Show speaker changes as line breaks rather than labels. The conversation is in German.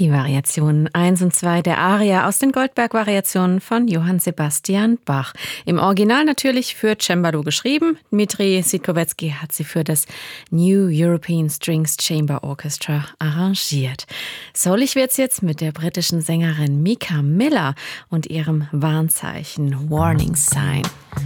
Die Variationen 1 und 2 der Aria aus den Goldberg-Variationen von Johann Sebastian Bach. Im Original natürlich für Cembalo geschrieben. Dmitri Sitkovetsky hat sie für das New European Strings Chamber Orchestra arrangiert. Soulig wird's jetzt mit der britischen Sängerin Mika Miller und ihrem Warnzeichen Warning Sign.